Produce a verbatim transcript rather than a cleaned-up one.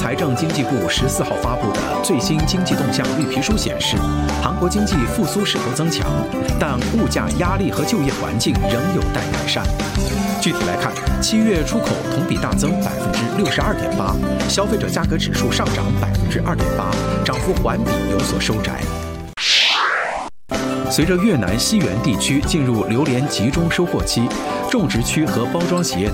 财政经济部十四号发布的最新经济动向绿皮书显示，韩国经济复苏势头增强，但物价压力和就业环境仍有待改善。具体来看，七月出口同比大增百分之六十二点八，消费者价格指数上涨百分之二点八，涨幅环比有所收窄。随着越南西原地区进入榴莲集中收获期，种植区和包装企业